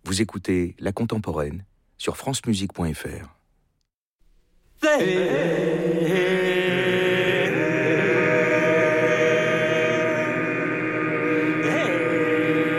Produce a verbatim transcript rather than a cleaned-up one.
Vous écoutez La Contemporaine sur francemusique point f r. Hey.